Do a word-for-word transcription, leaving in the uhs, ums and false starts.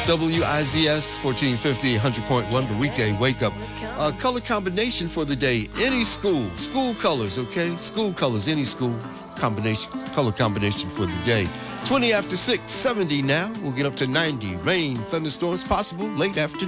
W I Z S fourteen fifty, one hundred point one, the weekday wake up. Uh, color combination for the day, any school, school colors, okay? School colors, any school combination, color combination for the day. twenty after six, seventy now. We'll get up to ninety. Rain, thunderstorms possible late afternoon.